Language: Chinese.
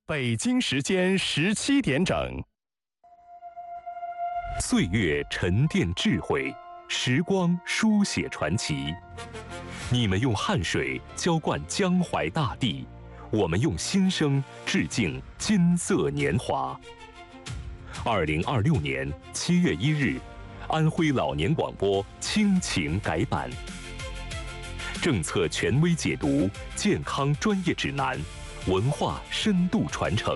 北京时间17点整。 岁月沉淀智慧，时光书写传奇。你们用汗水浇灌江淮大地，我们用心声致敬金色年华。2026年7月1日，安徽老年广播亲情改版，政策权威解读，健康专业指南，文化深度传承。